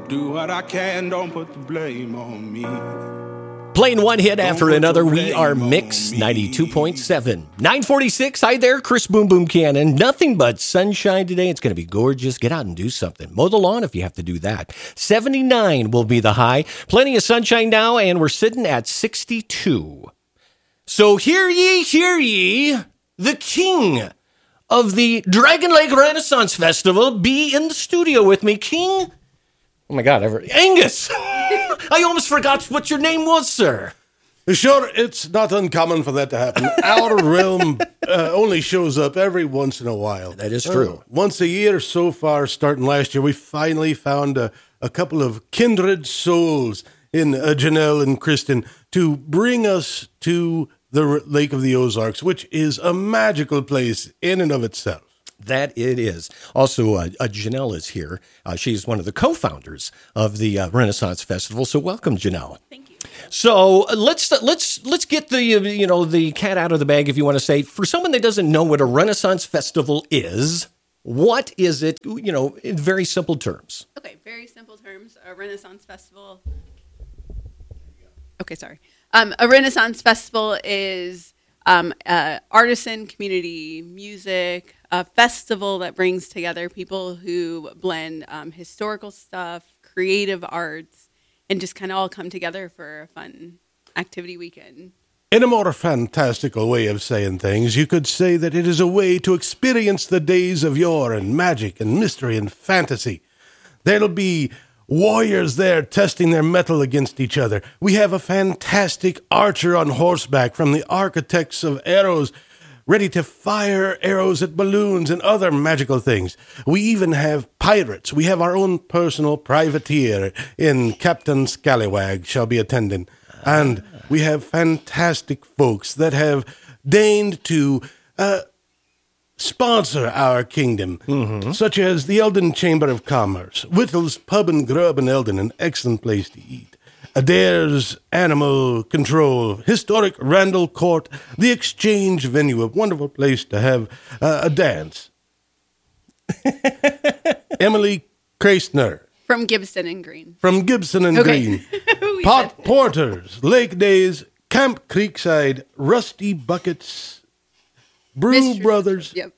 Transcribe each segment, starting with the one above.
Do what I can, don't put the blame on me. Playing one hit after another, we are Mix 92.7. 946, hi there, Chris Boom Boom Cannon. Nothing but sunshine today. It's going to be gorgeous. Get out and do something. Mow the lawn if you have to do that. 79 will be the high. Plenty of sunshine now, and we're sitting at 62. So hear ye, the king of the Dragon Lake Renaissance Festival be in the studio with me. King? Oh my God, Angus! I almost forgot what your name was, sir. Sure, it's not uncommon for that to happen. Our realm only shows up every once in a while. That is true. Once a year so far, starting last year, we finally found a couple of kindred souls in Janelle and Kristen to bring us to the Lake of the Ozarks, which is a magical place in and of itself. That it is. Also, Janelle is here. She's one of the co-founders of the Renaissance Festival. So welcome, Janelle. Thank you. So let's get the cat out of the bag, if you want to say. For someone that doesn't know what a Renaissance Festival is, what is it? In very simple terms. Okay, very simple terms. A Renaissance Festival. Okay, sorry. A Renaissance Festival is artisan community music, a festival that brings together people who blend historical stuff, creative arts, and just kind of all come together for a fun activity weekend. In a more fantastical way of saying things, you could say that it is a way to experience the days of yore and magic and mystery and fantasy. There'll be warriors there testing their mettle against each other. We have a fantastic archer on horseback from the Architects of Arrows, ready to fire arrows at balloons and other magical things. We even have pirates. We have our own personal privateer in Captain Scallywag shall be attending. And we have fantastic folks that have deigned to sponsor our kingdom, such as the Eldon Chamber of Commerce, Whittle's Pub and Grub in Eldon, an excellent place to eat, Adair's Animal Control, historic Randall Court, the Exchange Venue, a wonderful place to have a dance. Emily Kreisner. From Gibson and Green. From Gibson and Green. Pot Porters, Lake Days, Camp Creekside, Rusty Buckets, Brew Brothers, Yep.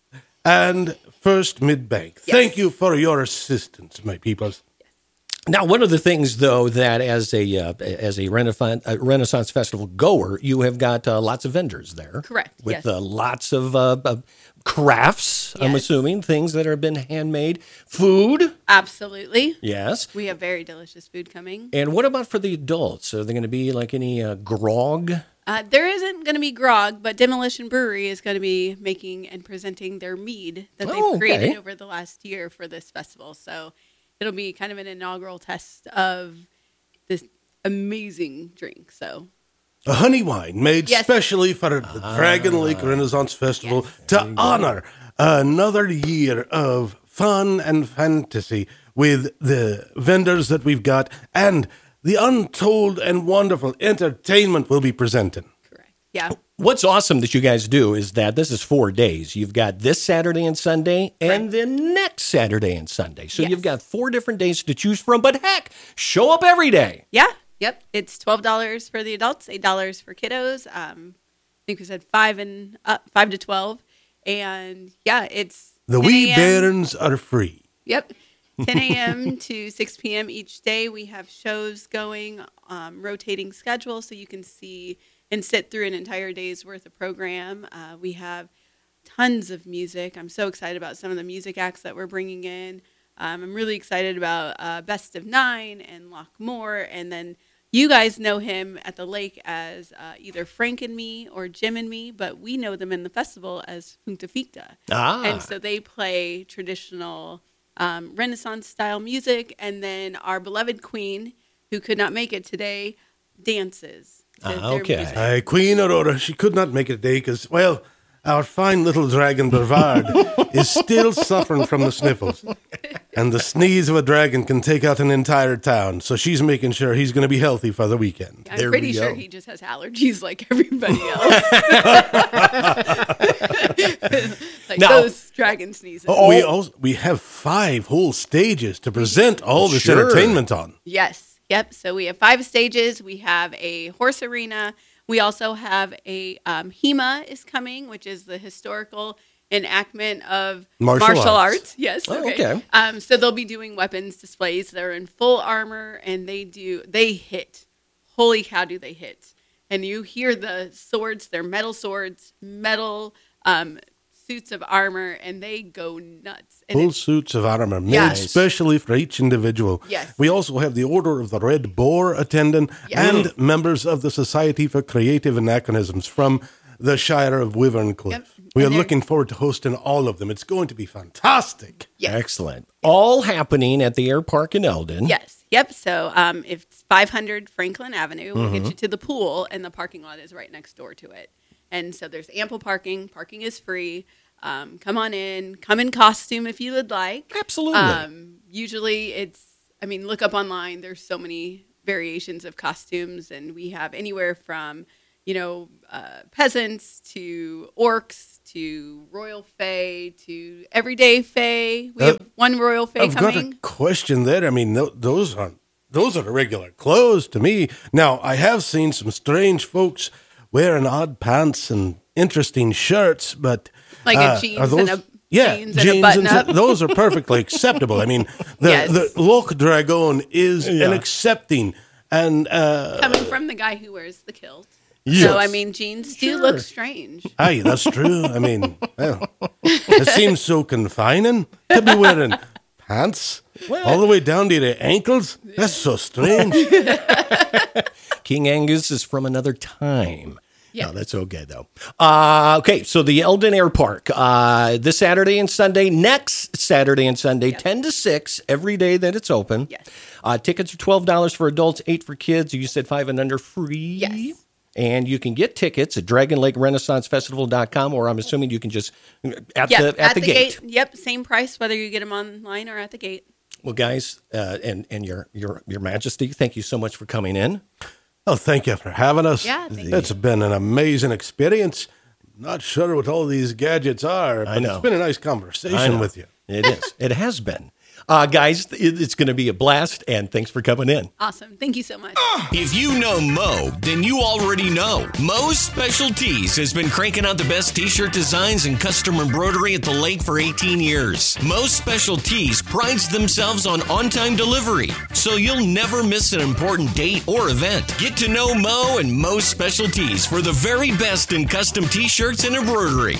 and First Mid-Bank. Yes. Thank you for your assistance, my peoples. Now, one of the things, though, that as a Renaissance Festival goer, you have got lots of vendors there. Correct, With yes. lots of crafts, I'm Yes. assuming, things that have been handmade. Food. Absolutely. Yes. We have very delicious food coming. And what about for the adults? Are there going to be like any grog? There isn't going to be grog, but Demolition Brewery is going to be making and presenting their mead that they've created over the last year for this festival. So it'll be kind of an inaugural test of this amazing drink. So A honey wine made Yes. specially for the Dragon Lake Renaissance Festival to honor another year of fun and fantasy with the vendors that we've got and the untold and wonderful entertainment we'll be presenting. correct. Yeah. What's awesome that you guys do is that this is 4 days. You've got this Saturday and Sunday and then next Saturday and Sunday. So Yes. you've got 4 different days to choose from. But heck, show up every day. Yeah. Yep. It's $12 for the adults, $8 for kiddos. I think we said 5 to 12. And yeah, it's The 10 wee a.m. bairns are free. Yep. 10 a.m. to 6 p.m. each day. We have shows going, rotating schedule, so you can see and sit through an entire day's worth of program. We have tons of music. I'm so excited about some of the music acts that we're bringing in. I'm really excited about Best of Nine and Lockmore. And then you guys know him at the lake as either Frank and Me or Jim and Me, but we know them in the festival as Funta Ficta. And so they play traditional Renaissance-style music. And then our beloved queen, who could not make it today, dances. to their Okay. music. Queen Aurora, she could not make it today because, well, our fine little dragon Brevard is still suffering from the sniffles. And the sneeze of a dragon can take out an entire town. So she's making sure he's going to be healthy for the weekend. I'm There pretty we sure go. he just has allergies like everybody else. Like Now- those dragon sneezes. We have 5 whole stages to present all this Sure. entertainment on. Yes. Yep. So we have 5 stages. We have a horse arena. We also have a HEMA is coming, which is the historical enactment of Martial arts. Yes. Oh, okay. okay. So they'll be doing weapons displays. They're in full armor, and they hit. Holy cow, do they hit! And you hear the swords. They're metal swords, metal suits of armor, and they go nuts. And Full suits of armor made Yes. specially for each individual. Yes. We also have the Order of the Red Boar attending and members of the Society for Creative Anachronisms from the Shire of Wyverncliff. Yep. We are And they're- looking forward to hosting all of them. It's going to be fantastic. Yes. Excellent. All happening at the Air Park in Eldon. Yes. Yep. So if it's 500 Franklin Avenue, we'll get you to the pool, and the parking lot is right next door to it. And so there's ample parking. Parking is free. Come on in. Come in costume if you would like. Absolutely. Usually look up online. There's so many variations of costumes, and we have anywhere from, peasants to orcs to royal fae to everyday fae. We have one royal fae I've got coming. a question there. I mean, those are the regular clothes to me. Now, I have seen some strange folks wearing odd pants and interesting shirts, but Like a jeans and a- jeans and a button-up. those are perfectly acceptable. I mean, the Loch Dragon is an accepting and Coming from the guy who wears the kilt. Yes. So, jeans do look strange. Aye, that's true. I mean, well, it seems so confining to be wearing pants all the way down to the ankles. That's so strange. King Angus is from another time. Yeah. No, that's okay, though. Okay, so the Eldon Air Park, this Saturday and Sunday, next Saturday and Sunday, 10 to 6, every day that it's open. Yes. Tickets are $12 for adults, $8 for kids. You said 5 and under free? Yes. And you can get tickets at DragonLakeRenaissanceFestival.com, or I'm assuming you can just, at the gate. Yep, same price whether you get them online or at the gate. Well, guys, and your Majesty, thank you so much for coming in. Oh, thank you for having us. Yeah, thank you. It's been an amazing experience. Not sure what all these gadgets are, but know. it's been a nice I conversation know. with you. It is. It has been. Guys, it's going to be a blast, and thanks for coming in. Awesome. Thank you so much. If you know Mo, then you already know. Mo's Specialties has been cranking out the best t-shirt designs and custom embroidery at the lake for 18 years. Mo's Specialties prides themselves on on-time delivery, so you'll never miss an important date or event. Get to know Mo and Mo's Specialties for the very best in custom t-shirts and embroidery.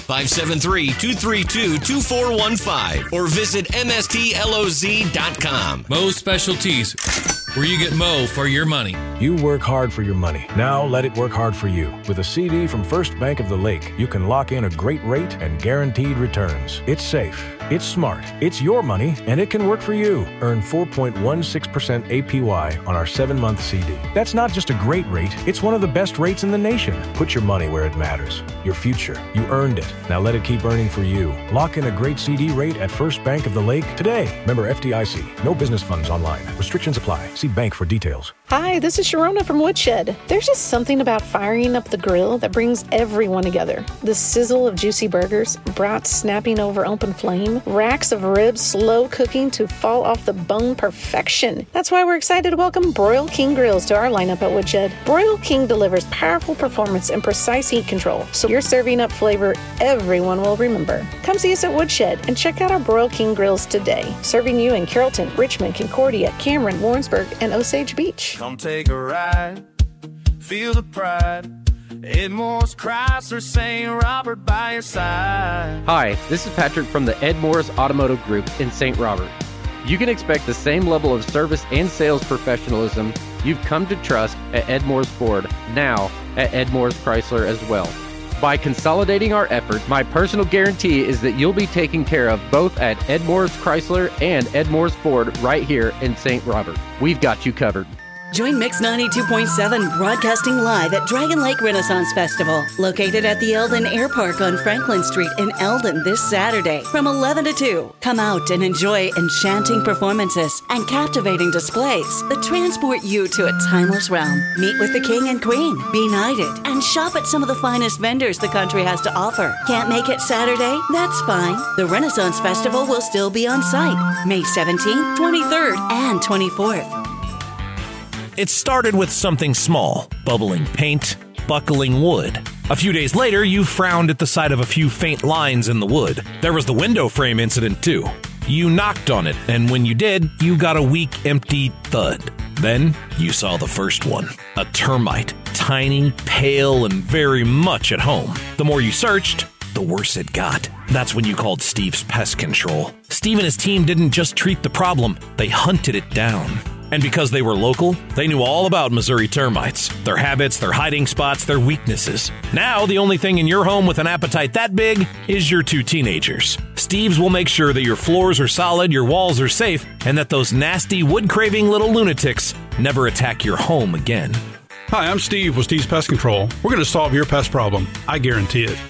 573-232-2415 or visit mstloz.com. Mo's Specialties, where you get Mo for your money. You work hard for your money. Now let it work hard for you. With a CD from First Bank of the Lake, you can lock in a great rate and guaranteed returns. It's safe, it's smart, it's your money, and it can work for you. Earn 4.16% APY on our 7-month CD. That's not just a great rate, it's one of the best rates in the nation. Put your money where it matters. Your future. You earned it. Now let it keep earning for you. Lock in a great CD rate at First Bank of the Lake today. Member FDIC. No business funds online. Restrictions apply. See bank for details. Hi, this is Sharona from Woodshed. There's just something about firing up the grill that brings everyone together. The sizzle of juicy burgers, brats snapping over open flame, racks of ribs slow cooking to fall off the bone perfection. That's why we're excited to welcome Broil King Grills to our lineup at Woodshed. Broil King delivers powerful performance and precise heat control, so you're serving up flavor everyone will remember. Come see us at Woodshed and check out our Broil King Grills today, serving you in Carrollton, Richmond, Concordia, Cameron, Warrensburg, and Osage Beach. Come take a ride, feel the pride. Edmore's Chrysler, St. Robert by your side. Hi, this is Patrick from the Ed Morris Automotive Group in St. Robert. You can expect the same level of service and sales professionalism you've come to trust at Ed Morris Ford, now at Ed Morris Chrysler as well. By consolidating our effort, my personal guarantee is that you'll be taken care of both at Ed Morris Chrysler and Ed Morris Ford right here in St. Robert. We've got you covered. Join Mix 92.7 broadcasting live at Dragon Lake Renaissance Festival, located at the Eldon Air Park on Franklin Street in Eldon this Saturday from 11 to 2. Come out and enjoy enchanting performances and captivating displays that transport you to a timeless realm. Meet with the King and Queen, be knighted, and shop at some of the finest vendors the country has to offer. Can't make it Saturday? That's fine. The Renaissance Festival will still be on site May 17th, 23rd, and 24th. It started with something small, bubbling paint, buckling wood. A few days later, you frowned at the sight of a few faint lines in the wood. There was the window frame incident, too. You knocked on it, and when you did, you got a weak, empty thud. Then, you saw the first one. A termite. Tiny, pale, and very much at home. The more you searched, the worse it got. That's when you called Steve's Pest Control. Steve and his team didn't just treat the problem, they hunted it down. And because they were local, they knew all about Missouri termites, their habits, their hiding spots, their weaknesses. Now, the only thing in your home with an appetite that big is your 2 teenagers. Steve's will make sure that your floors are solid, your walls are safe, and that those nasty, wood-craving little lunatics never attack your home again. Hi, I'm Steve with Steve's Pest Control. We're going to solve your pest problem. I guarantee it.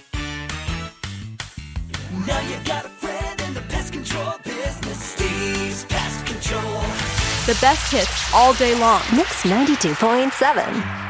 Now you got a friend in the pest control business. Steve's Pest Control. The best hits all day long. Mix 92.7.